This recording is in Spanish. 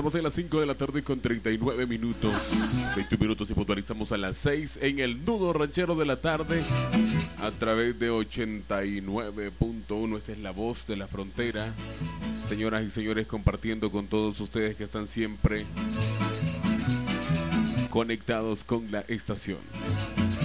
Estamos en las 5 de la tarde con 39 minutos. 21 minutos y puntualizamos a las 6 en el nudo ranchero de la tarde a través de 89.1. Esta es la voz de la frontera. Señoras y señores, compartiendo con todos ustedes que están siempre conectados con la estación.